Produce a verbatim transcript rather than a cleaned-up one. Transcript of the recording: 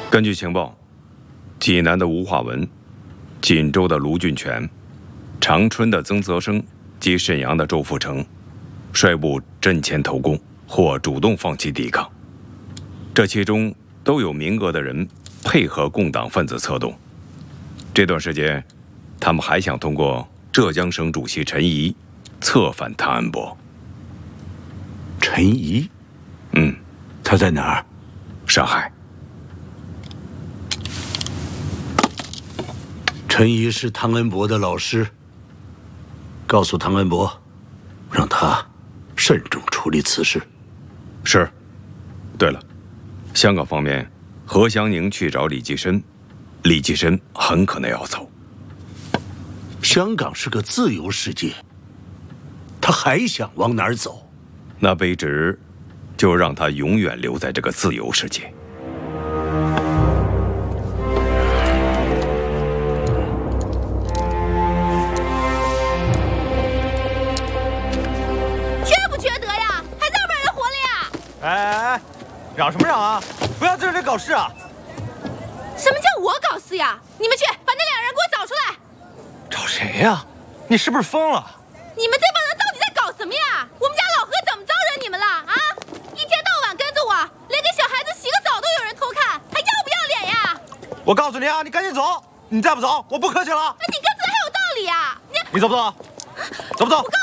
根据情报，济南的吴化文、锦州的卢俊全、长春的曾泽生及沈阳的周富成，率部阵前投共，或主动放弃抵抗。这其中都有名额的人配合共党分子策动。这段时间，他们还想通过浙江省主席陈仪策反汤恩伯。 陈仪， 嗯， 他在哪儿？ 上海。 陈仪是汤恩伯的老师。告诉汤恩伯，让他慎重处理此事。 是。对了，香港方面，何香凝去找李济深，李济深很可能要走。 香港是个自由世界，他还想往哪儿走？ 那卑职就让他永远留在这个自由世界。 缺不缺德呀？还让不让人活了呀？ 哎哎哎，嚷什么嚷啊！不要在这里搞事啊！ 什么叫我搞事呀？你们去把那两人给我找出来！ 找谁呀？你是不是疯了？ 你们这帮人到底在搞什么呀？我们家老何怎么招惹你们了啊？一天到晚跟着我，连给小孩子洗个澡都有人偷看，还要不要脸呀？ 我告诉你啊，你赶紧走！你再不走，我不客气了。 那你跟着还有道理呀？你你走不走？走不走？ 我告